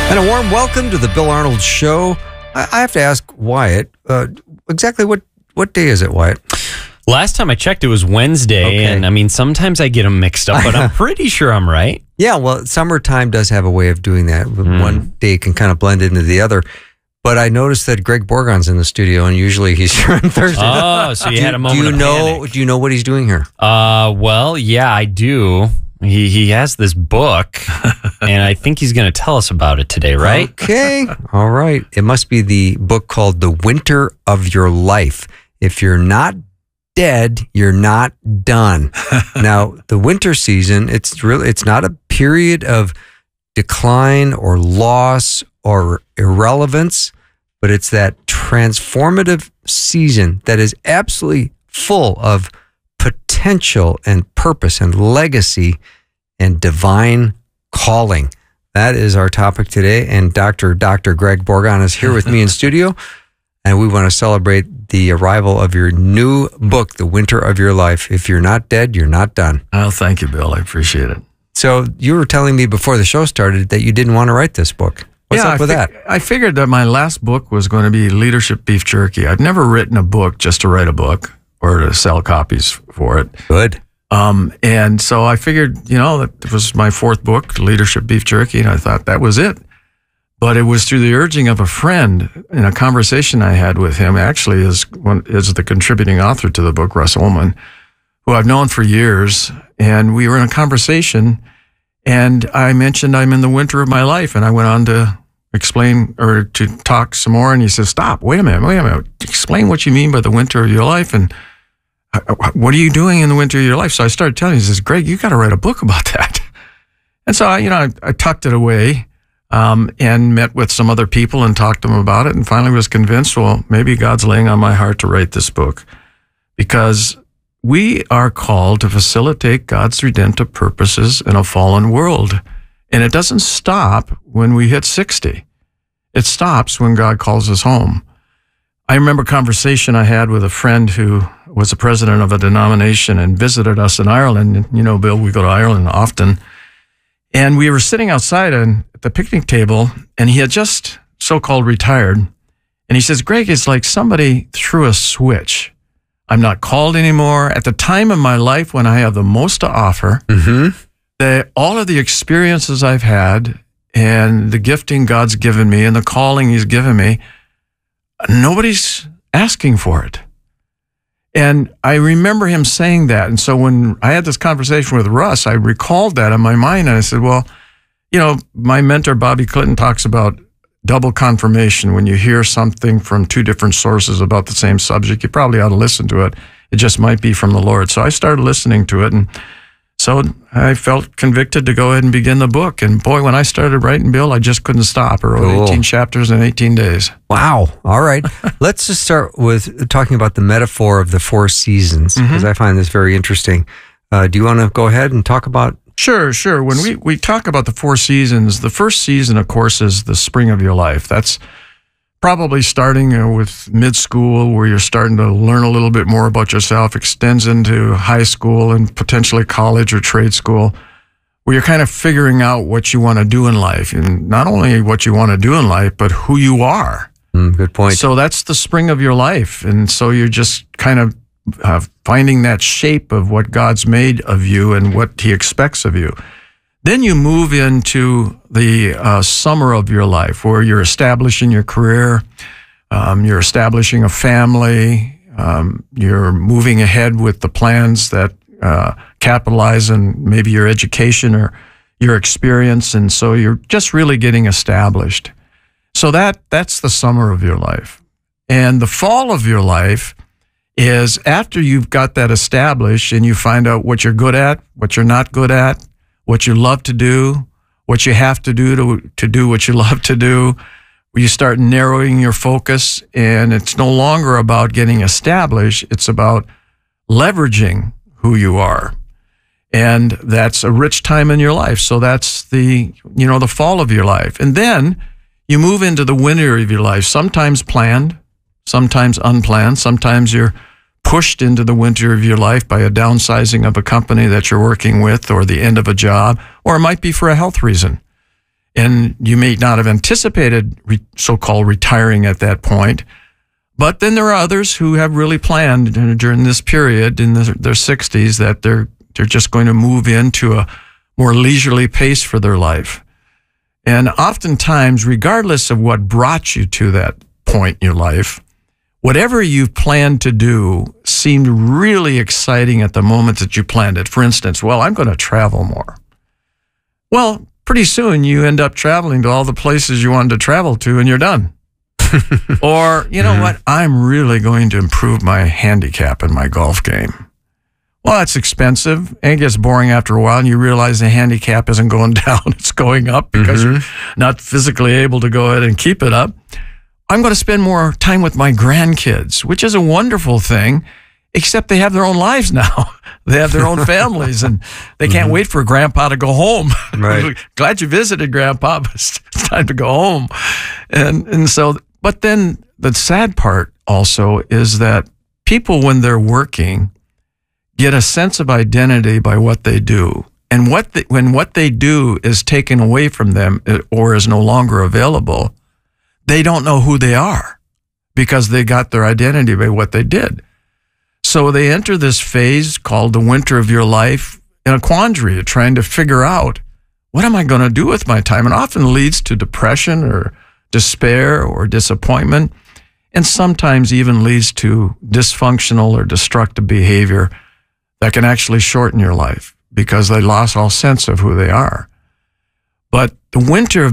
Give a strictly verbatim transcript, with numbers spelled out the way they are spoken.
And a warm welcome to the Bill Arnold Show. I, I have to ask Wyatt, uh, exactly what, what day is it, Wyatt? Last time I checked, it was Wednesday, Okay. and I mean, sometimes I get them mixed up, but I'm pretty sure I'm right. Yeah, well, summertime does have a way of doing that. Mm. One day can kind of blend into the other. But I noticed that Greg Borgon's in the studio, and usually he's here on Thursday. Oh, so you do, had a moment do you of know? panic. Do you know what he's doing here? Uh, well, yeah, I do. He he has this book, and I think he's going to tell us about it today, right? Okay, all right. It must be the book called "The Winter of Your Life." If you're not dead, you're not done. Now, the winter season, it's really it's not a period of decline or loss or irrelevance, but it's that transformative season that is absolutely full of potential and purpose and legacy and divine calling. That is our topic today. And Doctor Doctor Greg Borgon is here with me in studio. And we want to celebrate the arrival of your new book, The Winter of Your Life. If you're not dead, you're not done. Oh, thank you, Bill. I appreciate it. So you were telling me before the show started that you didn't want to write this book. What's yeah, up with I that? fig- I figured that my last book was going to be Leadership Beef Jerky. I've never written a book just to write a book or to sell copies for it. Good. Um, and so I figured, you know, that it was my fourth book, Leadership Beef Jerky, and I thought that was it. But it was through the urging of a friend in a conversation I had with him, actually is one is the contributing author to the book, Russ Ullman, who I've known for years. And we were in a conversation, and I mentioned I'm in the winter of my life, and I went on to explain or to talk some more. And he says, "Stop! Wait a minute! Wait a minute! Explain what you mean by the winter of your life, and what are you doing in the winter of your life?" So I started telling him. He says, "Greg, you got to write a book about that." And so I, you know, I, I tucked it away. Um, and met with some other people and talked to them about it, and finally was convinced, well, maybe God's laying on my heart to write this book, because we are called to facilitate God's redemptive purposes in a fallen world. And it doesn't stop when we hit sixty. It stops when God calls us home. I remember a conversation I had with a friend who was the president of a denomination and visited us in Ireland. And, you know, Bill, we go to Ireland often. And we were sitting outside on, at the picnic table, and he had just so-called retired. And he says, "Greg, it's like somebody threw a switch. I'm not called anymore. At the time of my life when I have the most to offer, Mm-hmm. the, all of the experiences I've had and the gifting God's given me and the calling he's given me, nobody's asking for it." And I remember him saying that. And so when I had this conversation with Russ, I recalled that in my mind. And I said, well, you know, my mentor, Bobby Clinton, talks about double confirmation. When you hear something from two different sources about the same subject, you probably ought to listen to it. It just might be from the Lord. So I started listening to it. And so I felt convicted to go ahead and begin the book. And boy, when I started writing, Bill, I just couldn't stop. I wrote Cool. eighteen chapters in eighteen days. Wow. All right. Let's just start with talking about the metaphor of the four seasons, because I find this very interesting. Uh, do you want to go ahead and talk about? Sure, sure. When we, we talk about the four seasons, the first season, of course, is the spring of your life. That's probably starting uh, with mid-school, where you're starting to learn a little bit more about yourself, extends into high school and potentially college or trade school, where you're kind of figuring out what you want to do in life. And not only what you want to do in life, but who you are. Mm, good point. So that's the spring of your life. And so you're just kind of uh, finding that shape of what God's made of you and what he expects of you. Then you move into the uh, summer of your life, where you're establishing your career, um, you're establishing a family, um, you're moving ahead with the plans that uh, capitalize on maybe your education or your experience, and so you're just really getting established. So that that's the summer of your life. And the fall of your life is after you've got that established and you find out what you're good at, what you're not good at, what you love to do, what you have to do to, to do what you love to do. You start narrowing your focus, and it's no longer about getting established. It's about leveraging who you are. And that's a rich time in your life. So that's the, you know, the fall of your life. And then you move into the winter of your life, sometimes planned, sometimes unplanned. Sometimes you're pushed into the winter of your life by a downsizing of a company that you're working with, or the end of a job, or it might be for a health reason. And you may not have anticipated re- so-called retiring at that point. But then there are others who have really planned during this period in their, their sixties that they're they're just going to move into a more leisurely pace for their life. And oftentimes, regardless of what brought you to that point in your life, whatever you planned to do seemed really exciting at the moment that you planned it. For instance, well, I'm going to travel more. Well, pretty soon you end up traveling to all the places you wanted to travel to and you're done. Or, you know mm-hmm. what? I'm really going to improve my handicap in my golf game. Well, that's expensive and it gets boring after a while, and you realize the handicap isn't going down, it's going up because mm-hmm. you're not physically able to go ahead and keep it up. I'm going to spend more time with my grandkids, which is a wonderful thing, except they have their own lives now. They have their own families, and they can't mm-hmm. wait for Grandpa to go home. Right. Glad you visited, Grandpa, but it's time to go home. And and so, but then the sad part also is that people, when they're working, get a sense of identity by what they do. And what they, when what they do is taken away from them or is no longer available, they don't know who they are because they got their identity by what they did. So they enter this phase called the winter of your life in a quandary, trying to figure out, what am I going to do with my time? And often leads to depression or despair or disappointment, and sometimes even leads to dysfunctional or destructive behavior that can actually shorten your life because they lost all sense of who they are. But the winter of